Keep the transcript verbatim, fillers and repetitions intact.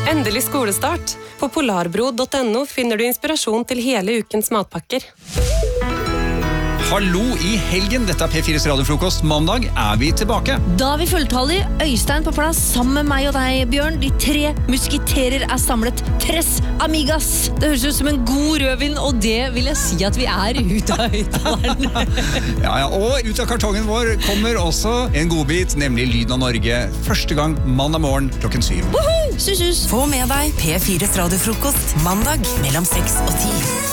Endelig skolestart. På polarbro punktum no finner du inspirasjon til hele ukens matpakker. Hallo i helgen, dette er P fires radiofrokost. Mandag er vi tilbake. Da er vi fulltallig, Øystein på plass, sammen med meg og deg, Bjørn. De tre muskiterer er samlet. Tres amigas! Det høres ut som en god rødvin, og det vil jeg si at vi er ut av høyttaleren. Ja, ja, og ut av kartongen vår kommer også en godbit, nemlig Lyden av Norge. Første gang mandag morgen klokken syv. Woohoo! Sus, sus. Få med deg P fires radiofrokost mandag mellom seks og ti.